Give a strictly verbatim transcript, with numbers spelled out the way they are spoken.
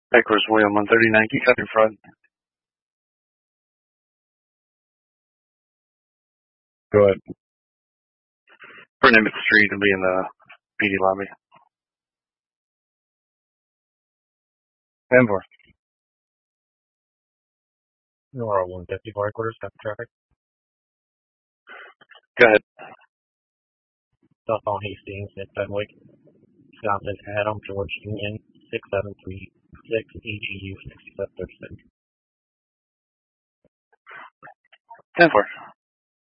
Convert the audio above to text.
Backwards William one thirty-nine, keep cutting front. Go ahead. For name at the street and be in the P D lobby. ten four. Nora one fifty-four quarters, got the traffic. Go ahead. South on Hastings at Fenwick. Wisconsin, Adam, George Union, six seven three six, E G U sixty-seven thirty-six. ten four.